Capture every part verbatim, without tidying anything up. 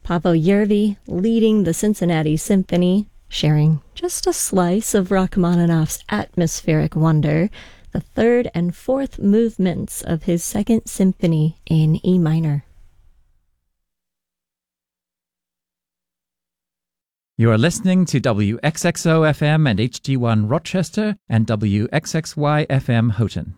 Paavo Järvi leading the Cincinnati Symphony, sharing just a slice of Rachmaninoff's atmospheric wonder, the third and fourth movements of his Second Symphony in E minor. You are listening to W X X O F M and H D one Rochester and W X X Y F M Houghton.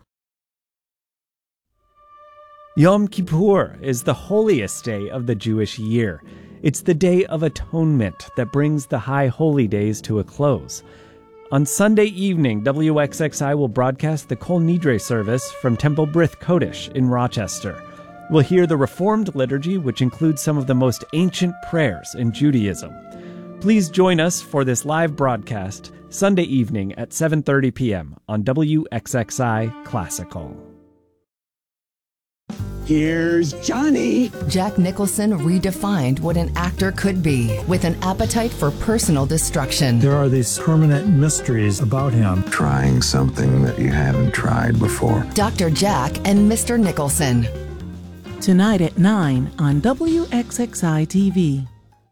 Yom Kippur is the holiest day of the Jewish year. It's the Day of Atonement that brings the high holy days to a close. On Sunday evening, W X X I will broadcast the Kol Nidre service from Temple Brith Kodesh in Rochester. We'll hear the Reformed liturgy, which includes some of the most ancient prayers in Judaism. Please join us for this live broadcast Sunday evening at seven thirty p.m. on W X X I Classical. Here's Johnny. Jack Nicholson redefined what an actor could be with an appetite for personal destruction. There are these permanent mysteries about him. Trying something that you haven't tried before. Doctor Jack and Mister Nicholson. Tonight at nine on W X X I T V.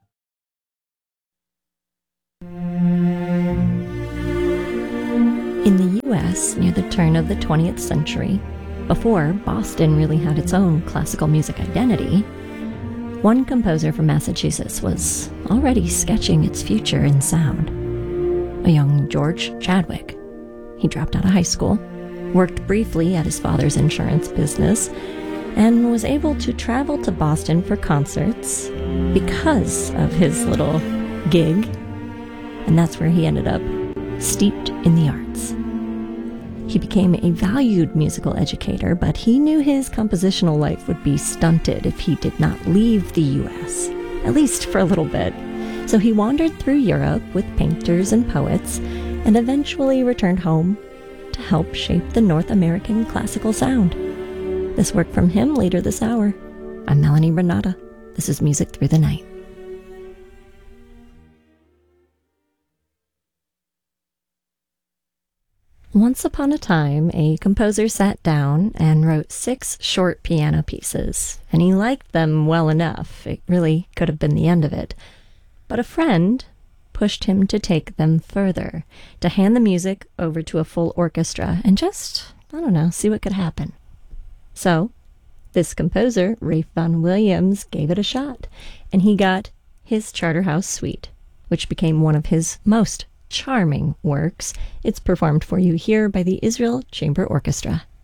In the U S, near the turn of the twentieth century, before Boston really had its own classical music identity, one composer from Massachusetts was already sketching its future in sound. A young George Chadwick. He dropped out of high school, worked briefly at his father's insurance business, and was able to travel to Boston for concerts because of his little gig. And that's where he ended up, steeped in the arts. He became a valued musical educator, but he knew his compositional life would be stunted if he did not leave the U S, at least for a little bit. So he wandered through Europe with painters and poets, and eventually returned home to help shape the North American classical sound. This work from him later this hour. I'm Melanie Renata. This is Music Through the Night. Once upon a time, a composer sat down and wrote six short piano pieces, and he liked them well enough. It really could have been the end of it. But a friend pushed him to take them further, to hand the music over to a full orchestra and just, I don't know, see what could happen. So, this composer, Ralph Vaughan Williams, gave it a shot, and he got his Charterhouse Suite, which became one of his most charming works. It's performed for you here by the Israel Chamber Orchestra.